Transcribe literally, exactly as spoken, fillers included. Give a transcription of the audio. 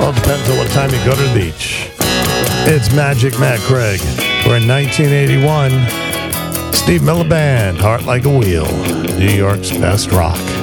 Well, it depends on what time you go to the beach. It's Magic Matt Craig. We're in nineteen eighty-one. Steve Miller Band, Heart Like a Wheel, New York's best rock.